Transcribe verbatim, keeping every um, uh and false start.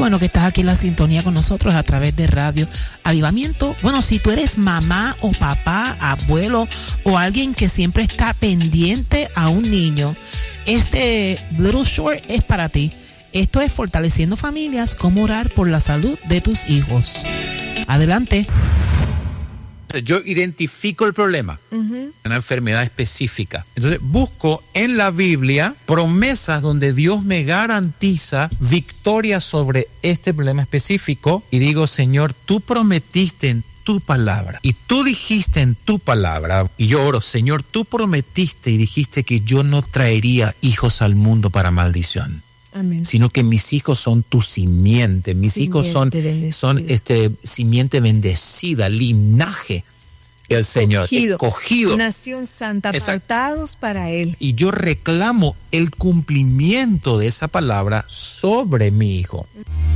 bueno que estás aquí en la sintonía con nosotros a través de Radio Avivamiento. Bueno, si tú eres mamá o papá, abuelo o alguien que siempre está pendiente a un niño, este Little Short es para ti. Esto es Fortaleciendo Familias, cómo orar por la salud de tus hijos. Adelante. Yo identifico el problema, uh-huh. una enfermedad específica. Entonces busco en la Biblia promesas donde Dios me garantiza victoria sobre este problema específico y digo, Señor, tú prometiste en tu palabra y tú dijiste en tu palabra, y yo oro, Señor, tú prometiste y dijiste que yo no traería hijos al mundo para maldición. Amén. Sino que mis hijos son tu simiente, mis simiente hijos son, son este, simiente bendecida, linaje, el Señor, escogido, escogido. Nación santa, apartados para Él. Y yo reclamo el cumplimiento de esa palabra sobre mi hijo.